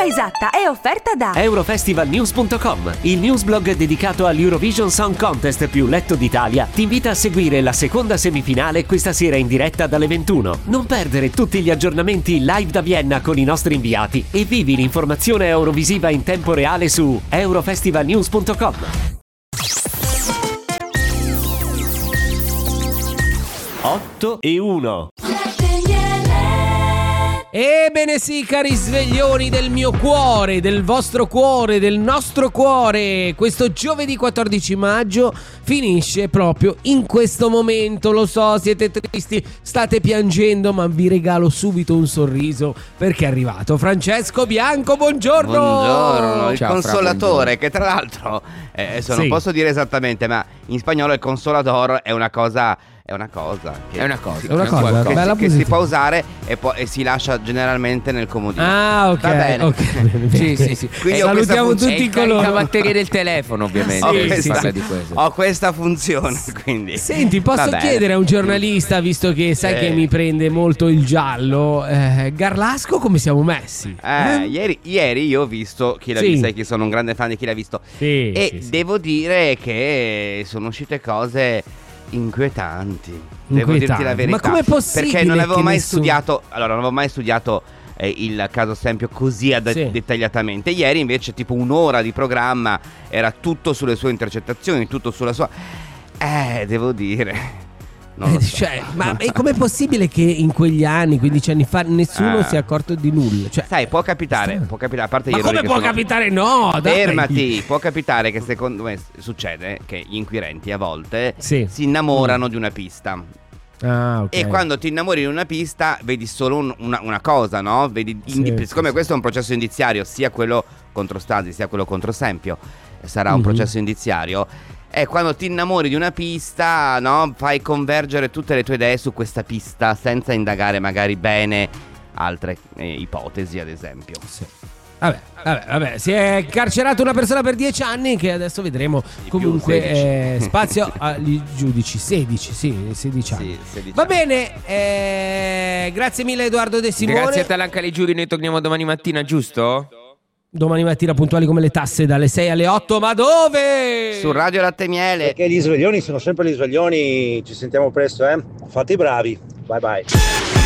Data esatta è offerta da Eurofestivalnews.com, il newsblog dedicato all'Eurovision Song Contest più letto d'Italia, ti invita a seguire la seconda semifinale questa sera in diretta dalle 21. Non perdere tutti gli aggiornamenti live da Vienna con i nostri inviati e vivi l'informazione eurovisiva in tempo reale su Eurofestivalnews.com. Otto e 1. Ebbene sì, cari sveglioni del mio cuore, del vostro cuore, del nostro cuore, questo giovedì 14 maggio finisce proprio in questo momento. Lo so, siete tristi, state piangendo, ma vi regalo subito un sorriso perché è arrivato Francesco Bianco. Buongiorno. Buongiorno, il Ciao, consolatore, che tra l'altro adesso Sì. non posso dire esattamente, ma in spagnolo il consolador è una cosa che È una cosa, qualcosa. bella che si positiva. può usare e si lascia generalmente nel comodino. Ah, ok. Va bene. Ok, bene. Sì. Quindi ho salutiamo questa tutti È il coloro. caricabatterie del telefono, ovviamente. Ho Sì, si questa, parla di questo. ho questa funzione, quindi. Senti, posso Va bene. chiedere a un giornalista, visto che sai che mi prende molto il giallo, Garlasco come siamo messi? Ieri io ho visto chi l'ha Sì. visto, sai che sono un grande fan di chi l'ha visto. Sì, E sì. devo dire che sono uscite cose inquietanti. Devo dirti la Inquietanti. verità. Ma com'è possibile Perché non avevo che mai nessuno- studiato. Allora, non avevo mai studiato il caso Stempio così Sì. dettagliatamente. Ieri invece tipo un'ora di programma era tutto sulle sue intercettazioni, tutto sulla sua. Devo dire. Non lo so. Cioè, ma è com'è possibile che in quegli anni, 15 anni fa, nessuno si è accorto di nulla? Cioè, Sai, può capitare, a parte ma gli errori come che può sono- capitare? No, dai. Fermati, può capitare che secondo me succede che gli inquirenti a volte Sì. si innamorano di una pista. Ah, ok. E quando ti innamori di una pista vedi solo una cosa, no? Vedi, Sì, siccome sì, questo è un processo indiziario, sia quello contro Stasi sia quello contro Sempio, sarà un processo indiziario. E quando ti innamori di una pista, no? Fai convergere tutte le tue idee su questa pista senza indagare magari bene altre ipotesi, ad esempio. Sì. Vabbè, si è carcerato una persona per 10 anni che adesso vedremo. Di Comunque più, 16. spazio agli giudici. 16 anni. Sì, 16 Va anni. bene, grazie mille Edoardo De Simone. Grazie a Talanca Li Giuri, noi torniamo domani mattina, giusto? Domani mattina puntuali come le tasse dalle 6 alle 8. Ma dove? Su Radio Latte e Miele. Perché gli sveglioni sono sempre gli sveglioni, ci sentiamo presto, Fate i bravi, bye bye.